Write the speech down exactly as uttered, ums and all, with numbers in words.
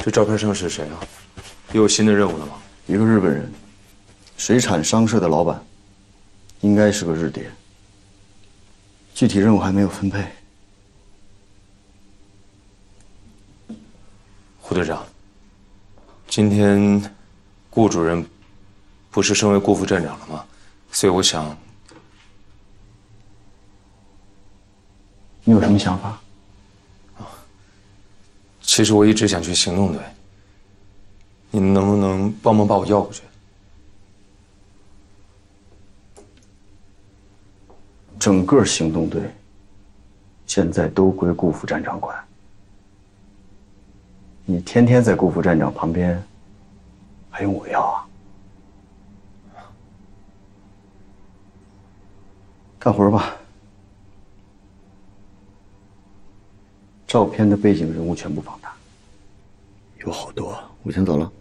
这照片上是谁啊？又有新的任务了吗？ 一个日本人，水产商社的老板，应该是个日谍。具体任务还没有分配。 胡队长，今天顾主任不是升为顾副站长了吗？所以我想， 你有什么想法？ 其实我一直想去行动队，你能不能帮忙把我要过去？ 整个行动队现在都归顾副站长管。你天天在顾副站长旁边，还用我要啊？干活吧。照片的背景人物全部放大，有好多，我先走了。